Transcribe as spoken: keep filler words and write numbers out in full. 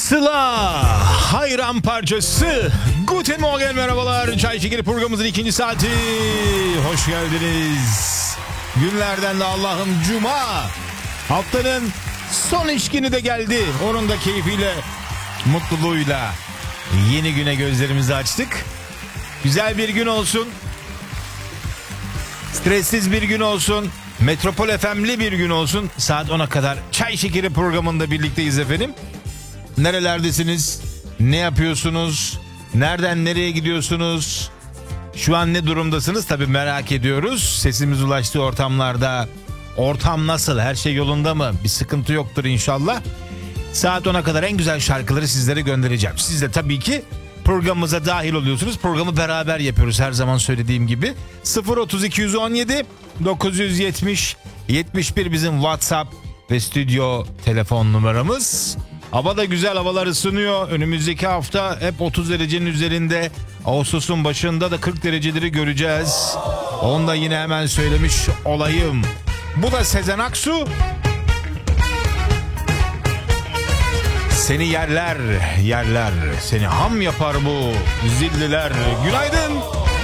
Sıla hayran parçası. Guten Morgen, merhabalar. Çay Şekeri programımızın ikinci saati. Hoş geldiniz. Günlerden de Allah'ım Cuma. Haftanın son iş günü de geldi. Onun da keyfiyle, mutluluğuyla yeni güne gözlerimizi açtık. Güzel bir gün olsun. Stressiz bir gün olsun. Metropol F M'li bir gün olsun. Saat ona kadar Çay Şekeri programında birlikteyiz efendim. Nerelerdesiniz? Ne yapıyorsunuz? Nereden nereye gidiyorsunuz? Şu an ne durumdasınız? Tabii merak ediyoruz. Sesimiz ulaştığı ortamlarda. Ortam nasıl? Her şey yolunda mı? Bir sıkıntı yoktur inşallah. Saat ona kadar en güzel şarkıları sizlere göndereceğim. Siz de tabii ki programımıza dahil oluyorsunuz. Programı beraber yapıyoruz her zaman söylediğim gibi. sıfır otuz iki on yedi dokuz yüz yetmiş yetmiş bir bizim WhatsApp ve stüdyo telefon numaramız. Hava da güzel, havalar ısınıyor. Önümüzdeki hafta hep otuz derecenin üzerinde. Ağustos'un başında da kırk dereceleri göreceğiz. Onu da yine hemen söylemiş olayım. Bu da Sezen Aksu. Seni yerler, yerler. Seni ham yapar bu zilliler. Günaydın.